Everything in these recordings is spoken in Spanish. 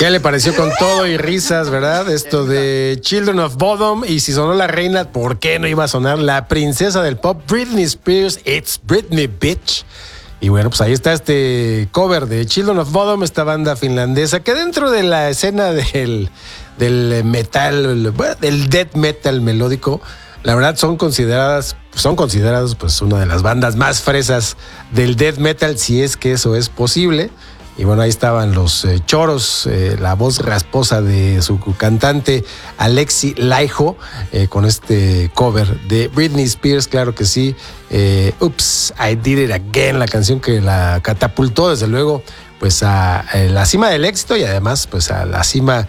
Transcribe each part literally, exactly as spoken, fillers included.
¿Qué le pareció con todo y risas, verdad? Esto de Children of Bodom. Y si sonó la reina, ¿por qué no iba a sonar la princesa del pop, Britney Spears? It's Britney, bitch. Y bueno, pues ahí está este cover de Children of Bodom, esta banda finlandesa que dentro de la escena del, del metal, del death metal melódico, la verdad son consideradas, son consideradas pues una de las bandas más fresas del death metal, si es que eso es posible. Y bueno, ahí estaban los eh, choros, eh, la voz rasposa de su cantante Alexi Laiho, eh, con este cover de Britney Spears, claro que sí. Eh, Oops, I Did It Again, la canción que la catapultó desde luego pues a, a la cima del éxito y además pues a la cima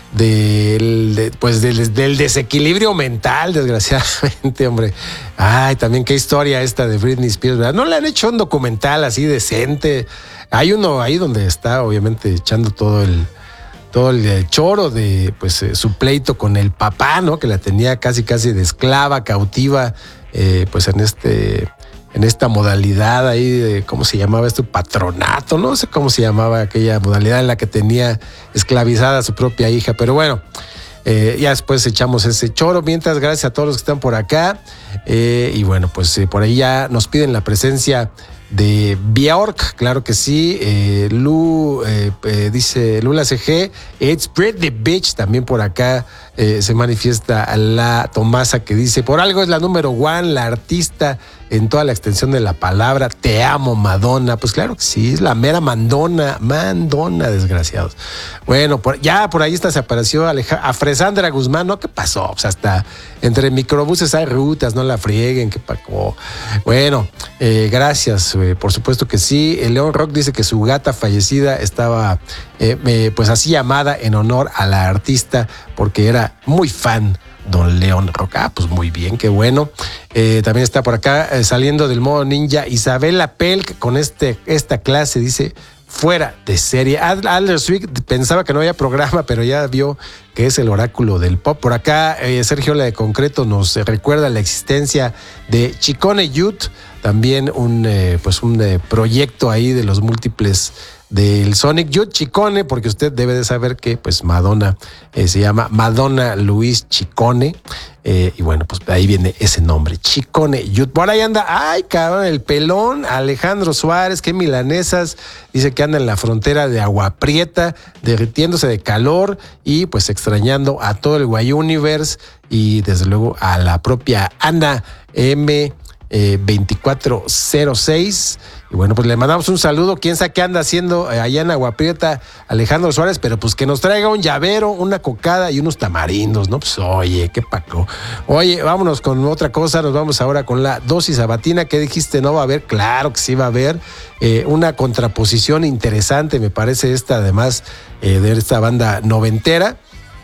del, de, pues del, del desequilibrio mental, desgraciadamente, hombre. Ay, también qué historia esta de Britney Spears, ¿verdad? No le han hecho un documental así decente. Hay uno ahí donde está obviamente echando todo el todo el choro de pues eh, su pleito con el papá, ¿no? Que la tenía casi casi de esclava, cautiva, eh, pues en este en esta modalidad ahí de, ¿cómo se llamaba esto? Patronato, no sé cómo se llamaba aquella modalidad en la que tenía esclavizada a su propia hija, pero bueno, eh, ya después echamos ese choro. Mientras, gracias a todos los que están por acá, eh, y bueno, pues eh, por ahí ya nos piden la presencia de Bjork, claro que sí. eh, Lu eh, eh, dice Lula C G, It's Britney Bitch, también por acá eh, se manifiesta la Tomasa que dice, por algo es la número one, la artista en toda la extensión de la palabra, te amo Madonna. Pues claro que sí, es la mera mandona, mandona, desgraciados. Bueno, por, ya por ahí está, se apareció Aleja, a Fresandra Guzmán, ¿no? ¿Qué pasó? Pues hasta entre microbuses hay rutas, no la frieguen, ¿qué pasó? Bueno, eh, gracias, eh, por supuesto que sí. El León Rock dice que su gata fallecida estaba eh, eh, pues así llamada en honor a la artista porque era muy fan Don León Rock. Ah, pues muy bien, qué bueno. Eh, también está por acá eh, saliendo del modo ninja Isabela Pelk con este, esta clase, dice fuera de serie. Adler Swick pensaba que no había programa, pero ya vio que es el oráculo del pop. Por acá eh, Sergio La de Concreto nos eh, recuerda la existencia de Chicone Youth, también un, eh, pues un eh, proyecto ahí de los múltiples del Sonic Youth Chicone, porque usted debe de saber que pues Madonna eh, se llama Madonna Luis Chicone, eh, y bueno, pues ahí viene ese nombre, Chicone Youth. Por ahí anda, ay cabrón, el pelón, Alejandro Suárez, qué milanesas, dice que anda en la frontera de Agua Prieta, derritiéndose de calor y pues extrañando a todo el Guay Universe y desde luego a la propia Ana M. Eh, veinticuatro cero seis. Y bueno, pues le mandamos un saludo. Quién sabe qué anda haciendo eh, allá en Agua Prieta, Alejandro Suárez, pero pues que nos traiga un llavero, una cocada y unos tamarindos, ¿no? Pues oye, qué paco. Oye, vámonos con otra cosa. Nos vamos ahora con la dosis sabatina. ¿Qué dijiste? ¿No va a haber? Claro que sí va a haber. Eh, una contraposición interesante, me parece esta, además eh, de esta banda noventera.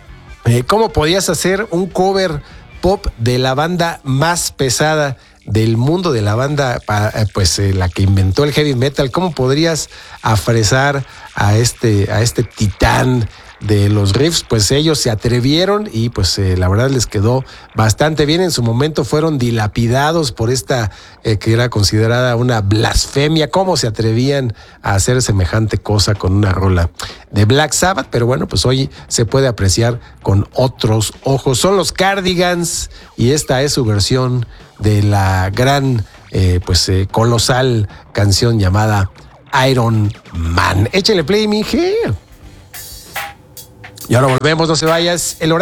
Eh, ¿Cómo podías hacer un cover pop de la banda más pesada del mundo, de la banda pues eh, la que inventó el heavy metal? ¿Cómo podrías afresar a este, a este titán de los riffs? Pues ellos se atrevieron y pues eh, la verdad les quedó bastante bien. En su momento fueron dilapidados por esta eh, que era considerada una blasfemia. ¿Cómo se atrevían a hacer semejante cosa con una rola de Black Sabbath? Pero bueno, pues hoy se puede apreciar con otros ojos. Son los Cardigans y esta es su versión de la gran, eh, pues eh, colosal canción llamada Iron Man. Échale play, mije. Y ahora volvemos, no se vayas. El horario